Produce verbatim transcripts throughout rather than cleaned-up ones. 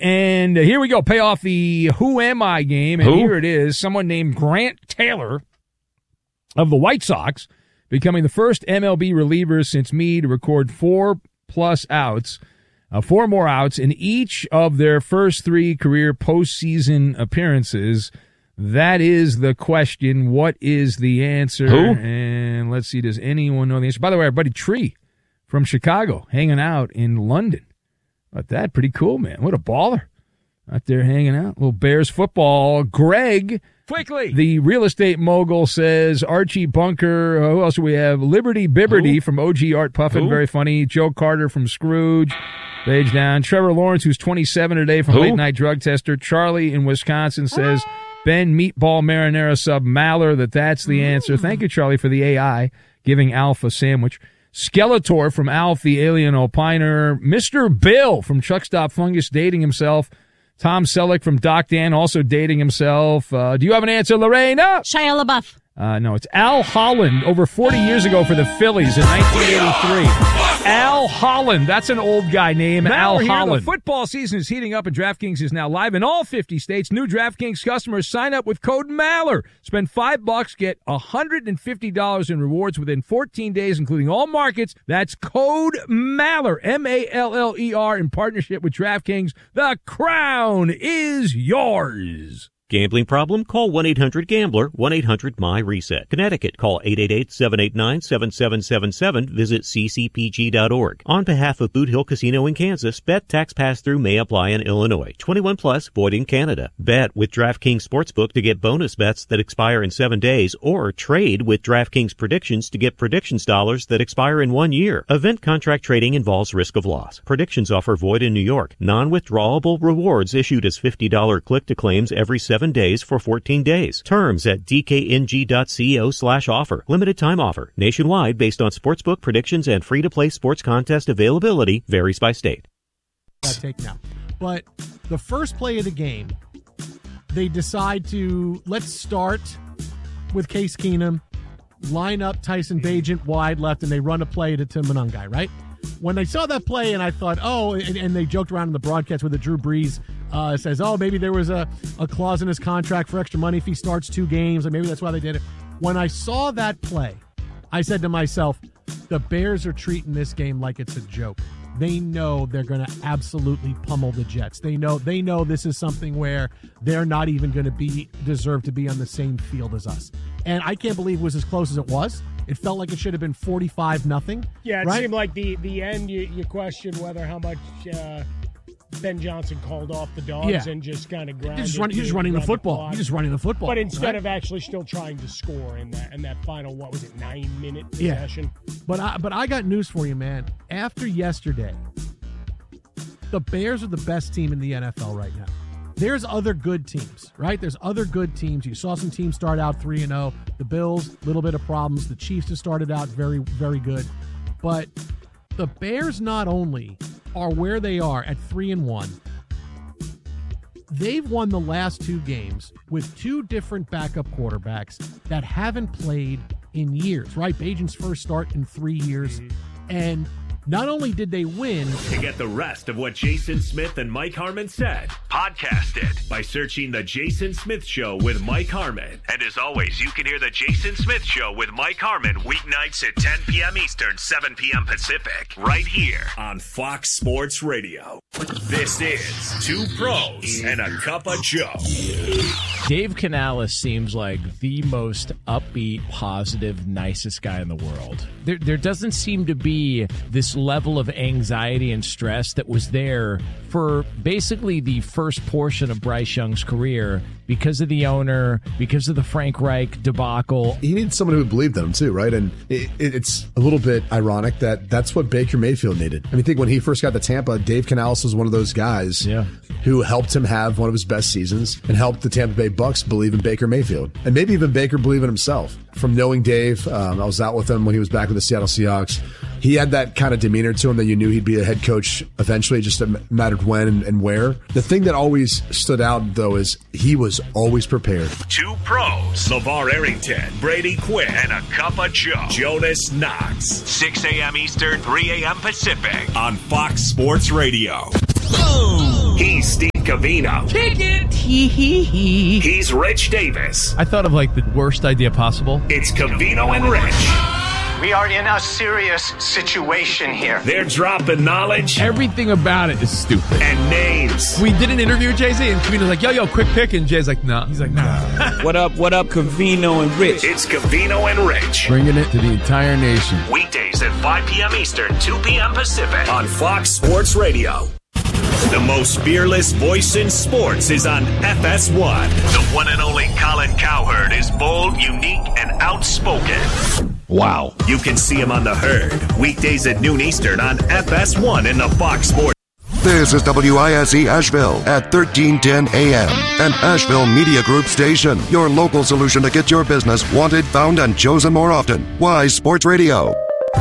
and here we go. Pay off the Who Am I game, and Who? here it is. Someone named Grant Taylor of the White Sox becoming the first M L B reliever since me to record four-plus outs, uh, four more outs in each of their first three career postseason appearances. That is the question. What is the answer? Who? And let's see, does anyone know the answer? By the way, our buddy Tree from Chicago hanging out in London. But that pretty cool, man. What a baller. Out there hanging out. Little Bears football. Greg, quickly, the real estate mogul, says Archie Bunker. Uh, who else do we have? Liberty Bibberty Who? from O G Art Puffin. Who? Very funny. Joe Carter from Scrooge. Page down. Trevor Lawrence, who's twenty-seven today from Who? Late Night Drug Tester. Charlie in Wisconsin says Ben Meatball Marinara Sub Maller, that that's the answer. Thank you, Charlie, for the A I giving Alf a sandwich. Skeletor from Alf, the Alien Opiner. Mister Bill from Chuck Stop Fungus dating himself. Tom Selleck from Doc Dan also dating himself. Uh, do you have an answer, Lorena? Shia LaBeouf. Uh, no, it's Al Holland over forty years ago for the Phillies in nineteen eighty-three. Al Holland. That's an old guy name, Al here, Holland. The football season is heating up, and DraftKings is now live in all fifty states. New DraftKings customers sign up with code Maller. Spend five bucks, get one hundred fifty dollars in rewards within fourteen days, including all markets. That's code Maller, M A L L E R, in partnership with DraftKings. The crown is yours. Gambling problem? Call one eight hundred gambler, one eight hundred my reset. Connecticut, call eight eight eight, seven eight nine, seven seven seven seven. Visit c c p g dot org. On behalf of Boot Hill Casino in Kansas, bet tax pass-through may apply in Illinois. twenty-one plus, void in Canada. Bet with DraftKings Sportsbook to get bonus bets that expire in seven days, or trade with DraftKings Predictions to get predictions dollars that expire in one year. Event contract trading involves risk of loss. Predictions offer void in New York. Non-withdrawable rewards issued as fifty dollars click-to-claims every seven days for fourteen days. Terms at d k n g dot co slash offer. Limited time offer. Nationwide based on sportsbook predictions and free-to-play sports contest availability varies by state. That take now. But the first play of the game, they decide to, let's start with Case Keenum, line up Tyson Bagent wide left, and they run a play to Tim Monangai, right? When I saw that play and I thought, oh, and, and they joked around in the broadcast with the Drew Brees uh, says, oh, maybe there was a, a clause in his contract for extra money if he starts two games, and maybe that's why they did it. When I saw that play, I said to myself, the Bears are treating this game like it's a joke. They know they're going to absolutely pummel the Jets. They know they know this is something where they're not even going to be deserve to be on the same field as us. And I can't believe it was as close as it was. It felt like it should have been forty-five nothing. Yeah, it right? seemed like the, the end, you, you question whether how much uh, Ben Johnson called off the dogs Yeah. and just kind of grounded. You're just, run, you're just to running the run football. clock. You're just running the football. But instead right? of actually still trying to score in that in that final, what was it, nine minute Yeah. possession? But I, but I got news for you, man. After yesterday, the Bears are the best team in the N F L right now. There's other good teams, right? There's other good teams. You saw some teams start out three and oh. The Bills, a little bit of problems. The Chiefs have started out very, very good. But the Bears not only are where they are at three and one, they've won the last two games with two different backup quarterbacks that haven't played in years, right? Bagent's first start in three years. And not only did they win, To get the rest of what Jason Smith and Mike Harmon said, podcast it by searching The Jason Smith Show with Mike Harmon. And as always, you can hear The Jason Smith Show with Mike Harmon weeknights at ten p.m. Eastern, seven p.m. Pacific, right here on Fox Sports Radio. This is Two Pros and a Cup of Joe. Dave Canales seems like the most upbeat, positive, nicest guy in the world. There, there doesn't seem to be this level of anxiety and stress that was there for basically the first portion of Bryce Young's career because of the owner, because of the Frank Reich debacle. He needs someone who believed in him too, right? And it, it, it's a little bit ironic that that's what Baker Mayfield needed. I mean, think when he first got to Tampa, Dave Canales was one of those guys yeah. who helped him have one of his best seasons and helped the Tampa Bay Bucks believe in Baker Mayfield. And maybe even Baker believe in himself. From knowing Dave, um, I was out with him when he was back with the Seattle Seahawks. He had that kind of demeanor to him that you knew he'd be a head coach eventually, just a mattered when and, and where. The thing that always stood out, though, is he was always prepared. Two Pros, LeVar Arrington, Brady Quinn, and a Cup of Joe, Jonas Knox. six a.m. Eastern, three a.m. Pacific on Fox Sports Radio. Boom! He's Steve Covino. Kick it! Hee hee hee. He's Rich Davis. I thought of like the worst idea possible. It's Covino and Rich. We are in a serious situation here. They're dropping knowledge. Everything about it is stupid. And names. We did an interview with Jay-Z, and Covino's like, yo, yo, quick pick. And Jay's like, nah. He's like, nah. What up, what up, Covino and Rich? It's Covino and Rich. Bringing it to the entire nation. Weekdays at five p.m. Eastern, two p.m. Pacific on Fox Sports Radio. The most fearless voice in sports is on F S one. The one and only Colin Cowherd is bold, unique, and outspoken. Wow. You can see him on The Herd, weekdays at noon Eastern on F S one in the Fox Sports. This is W I S E Asheville at thirteen ten A M, an Asheville Media Group station. Your local solution to get your business wanted, found, and chosen more often. Wise Sports Radio.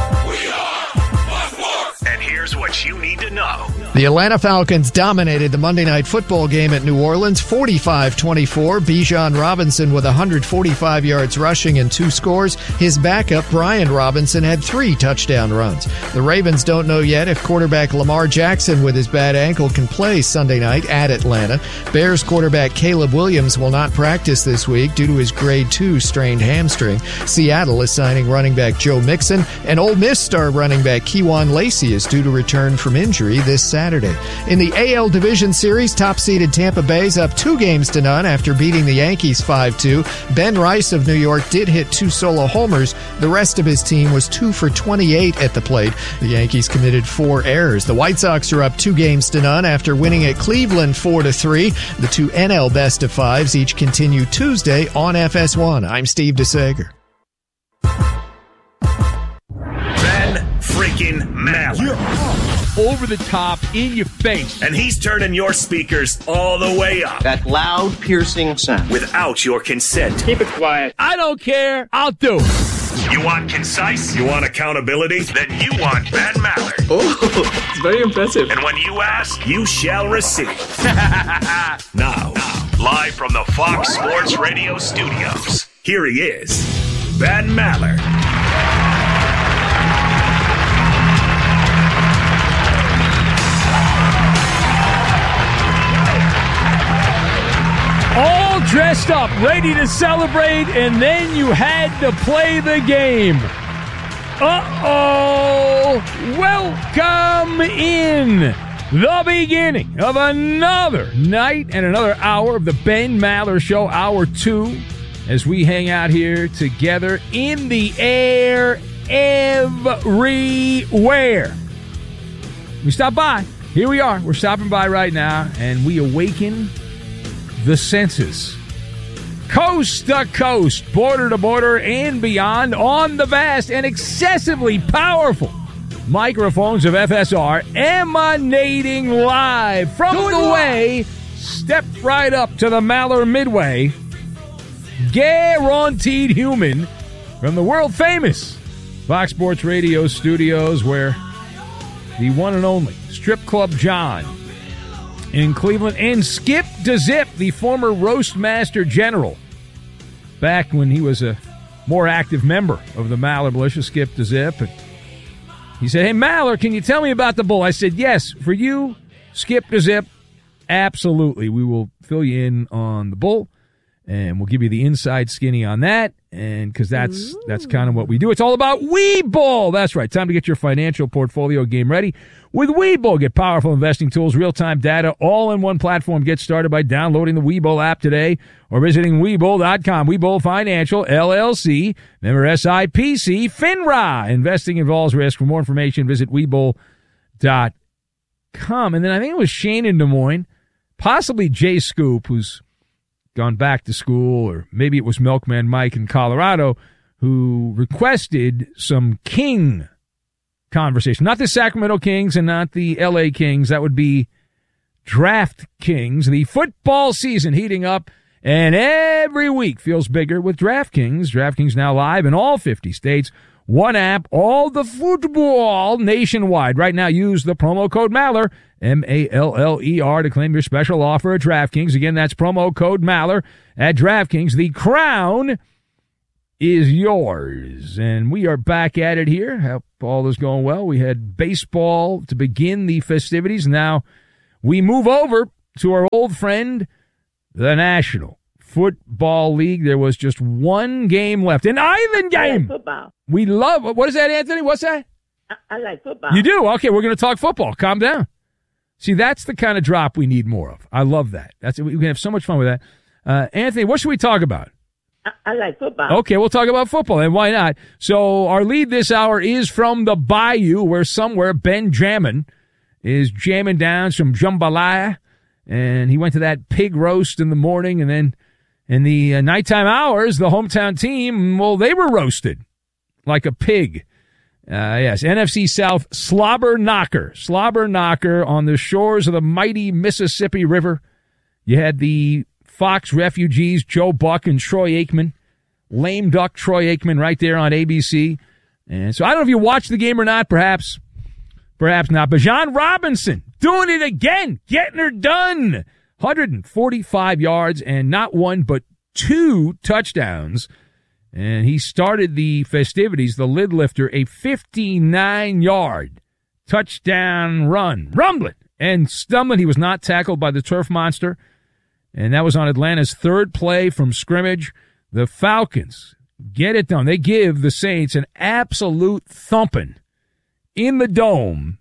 And here's what you need to know. The Atlanta Falcons dominated the Monday Night Football game at New Orleans, forty-five twenty-four. Bijan Robinson with one hundred forty-five yards rushing and two scores. His backup, Brian Robinson, had three touchdown runs. The Ravens don't know yet if quarterback Lamar Jackson with his bad ankle can play Sunday night at Atlanta. Bears quarterback Caleb Williams will not practice this week due to his grade two strained hamstring. Seattle is signing running back Joe Mixon, and Ole Miss star running back Kejuan Lacey is due to return from injury this Saturday. In the A L Division Series, top-seeded Tampa Bay's up two games to none after beating the Yankees five two. Ben Rice of New York did hit two solo homers. The rest of his team was two for twenty-eight at the plate. The Yankees committed four errors. The White Sox are up two games to none after winning at Cleveland four to three. The two N L best of fives each continue Tuesday on F S one. I'm Steve DeSager. Ben freaking Maller. Over the top, in your face. And he's turning your speakers all the way up. That loud, piercing sound. Without your consent. Keep it quiet. I don't care. I'll do it. You want concise? You want accountability? Then you want Ben Maller. Oh, it's very impressive. And when you ask, you shall receive. now, now, live from the Fox Sports Radio studios, here he is, Ben Maller. All dressed up, ready to celebrate, and then you had to play the game. Uh-oh. Welcome in the beginning of another night and another hour of the Ben Maller Show, hour two, as we hang out here together in the air everywhere. We stop by. Here we are. We're stopping by right now, and we awaken the senses. Coast to coast, border to border, and beyond on the vast and excessively powerful microphones of F S R, emanating live from the way. Step right up to the Maller Midway. Guaranteed human from the world famous Fox Sports Radio studios, where the one and only Strip Club John in Cleveland, and Skip DeZip, the former Roast Master General, back when he was a more active member of the Maller Militia, Skip DeZip. And he said, hey, Maller, can you tell me about the bull? I said, yes, for you, Skip DeZip, absolutely. We will fill you in on the bull, and we'll give you the inside skinny on that, and because that's that's kind of what we do. It's all about Webull. That's right. Time to get your financial portfolio game ready with Webull. Get powerful investing tools, real-time data, all in one platform. Get started by downloading the Webull app today or visiting Webull dot com. Webull Financial, L L C, member S I P C, FINRA. Investing involves risk. For more information, visit Webull dot com. And then I think it was Shane in Des Moines, possibly Jay Scoop, who's gone back to school, or maybe it was Milkman Mike in Colorado, who requested some King conversation. Not the Sacramento Kings and not the L A Kings. That would be Draft Kings. The football season heating up, and every week feels bigger with DraftKings. DraftKings now live in all fifty states. One app, all the football nationwide. Right now, use the promo code Maller, M A L L E R, to claim your special offer at DraftKings. Again, that's promo code Maller at DraftKings. The crown is yours. And we are back at it here. Hope all is going well. We had baseball to begin the festivities. Now we move over to our old friend, the National Football League. There was just one game left, an island game. I like football. We love, what is that, Anthony? What's that? I, I like football. You do? Okay, we're going to talk football. Calm down. See, that's the kind of drop we need more of. I love that. That's we can have so much fun with that. Uh, Anthony, what should we talk about? I, I like football. Okay, we'll talk about football, and why not? So our lead this hour is from the Bayou, where somewhere Ben Jammin is jamming down some jambalaya, and he went to that pig roast in the morning, and then in the uh, nighttime hours, the hometown team, well, they were roasted like a pig. Uh, yes, N F C South slobber knocker, slobber knocker on the shores of the mighty Mississippi River. You had the Fox refugees, Joe Buck and Troy Aikman, lame duck Troy Aikman right there on A B C. And so I don't know if you watched the game or not, perhaps, perhaps not. But Bijan Robinson doing it again, getting her done. one hundred forty-five yards and not one but two touchdowns. And he started the festivities, the lid lifter, a fifty-nine-yard touchdown run, rumbling and stumbling. He was not tackled by the turf monster. And that was on Atlanta's third play from scrimmage. The Falcons get it done. They give the Saints an absolute thumping in the dome.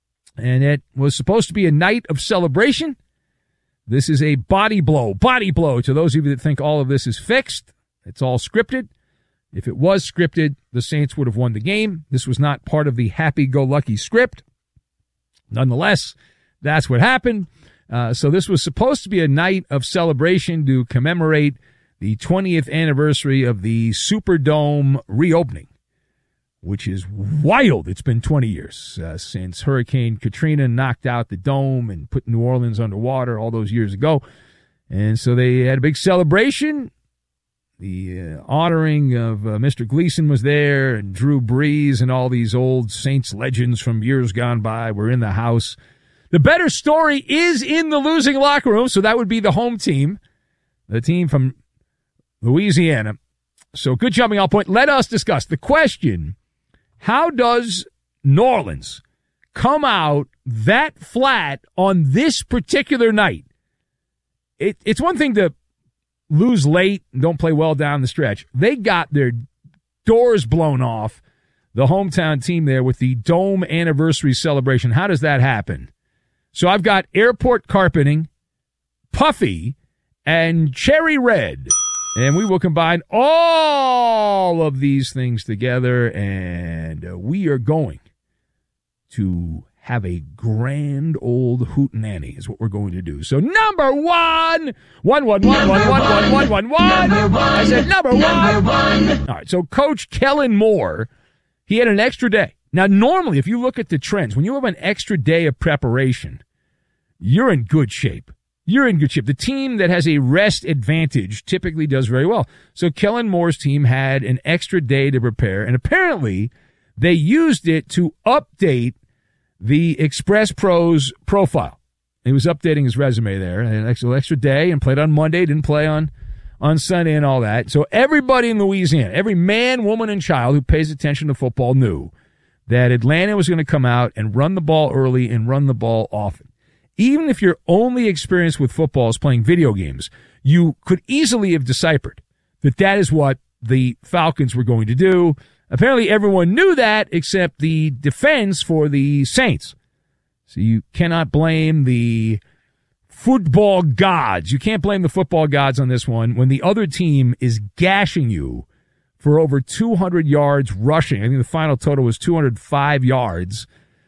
And it was supposed to be a night of celebration. This is a body blow, body blow to those of you that think all of this is fixed. It's all scripted. If it was scripted, the Saints would have won the game. This was not part of the happy-go-lucky script. Nonetheless, that's what happened. Uh, so this was supposed to be a night of celebration to commemorate the twentieth anniversary of the Superdome reopening, which is wild. It's been twenty years uh, since Hurricane Katrina knocked out the dome and put New Orleans underwater all those years ago. And so they had a big celebration. The uh, honoring of uh, Mister Gleason was there, and Drew Brees and all these old Saints legends from years gone by were in the house. The better story is in the losing locker room, so that would be the home team, the team from Louisiana. So good jumping off point. Let us discuss the question, how does New Orleans come out that flat on this particular night? It, it's one thing to lose late and don't play well down the stretch. They got their doors blown off, the hometown team there, with the Dome anniversary celebration. How does that happen? So I've got airport carpeting, Puffy, and Cherry Red. And we will combine all of these things together, and uh, we are going to have a grand old hootenanny is what we're going to do. So number one, one, one, one, one, one, one, one, one, one. I said number one. All right, so Coach Kellen Moore, he had an extra day. Now, normally, if you look at the trends, when you have an extra day of preparation, you're in good shape. You're in good shape. The team that has a rest advantage typically does very well. So Kellen Moore's team had an extra day to prepare, and apparently they used it to update the Express Pros profile. He was updating his resume there. An extra, extra day and played on Monday, didn't play on, on Sunday and all that. So everybody in Louisiana, every man, woman, and child who pays attention to football knew that Atlanta was going to come out and run the ball early and run the ball often. Even if your only experience with football is playing video games, you could easily have deciphered that that is what the Falcons were going to do. Apparently everyone knew that except the defense for the Saints. So you cannot blame the football gods. You can't blame the football gods on this one when the other team is gashing you for over two hundred yards rushing. I think the final total was two hundred five yards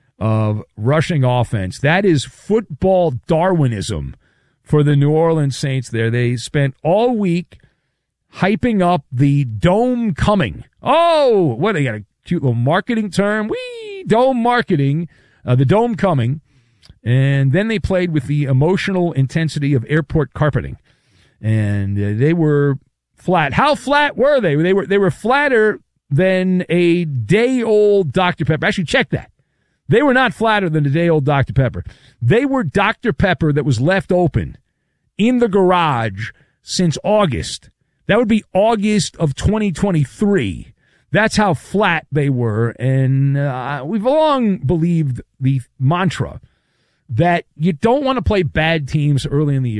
of rushing offense. That is football Darwinism for the New Orleans Saints there. They spent all week hyping up the Dome coming. Oh, what, they got a cute little marketing term? Whee! Dome marketing, uh, the Dome coming. And then they played with the emotional intensity of airport carpeting. And uh, they were flat. How flat were they? They were they were flatter than a day-old Doctor Pepper. Actually, check that. They were not flatter than a day-old Doctor Pepper. They were Doctor Pepper that was left open in the garage since August. That would be August of twenty twenty-three. That's how flat they were. And uh, we've long believed the mantra that you don't want to play bad teams early in the year.